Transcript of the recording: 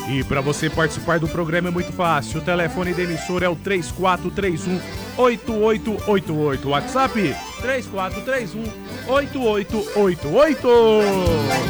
E para você participar do programa é muito fácil. O telefone da emissora é o 3431-8888. WhatsApp 3431-8888.